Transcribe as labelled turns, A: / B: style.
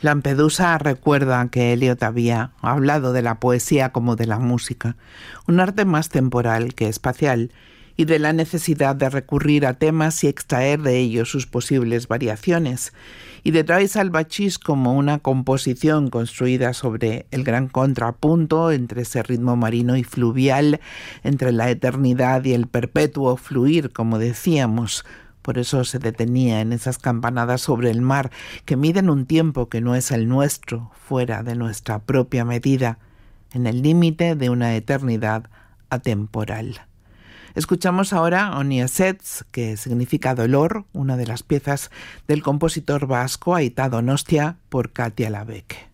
A: Lampedusa recuerda que Eliot había hablado de la poesía como de la música, un arte más temporal que espacial, y de la necesidad de recurrir a temas y extraer de ellos sus posibles variaciones, y de Dry Salvachis como una composición construida sobre el gran contrapunto entre ese ritmo marino y fluvial, entre la eternidad y el perpetuo fluir, como decíamos. Por eso se detenía en esas campanadas sobre el mar que miden un tiempo que no es el nuestro, fuera de nuestra propia medida, en el límite de una eternidad atemporal. Escuchamos ahora Oniasets, que significa dolor, una de las piezas del compositor vasco Aita Donostia por Katia Labeck.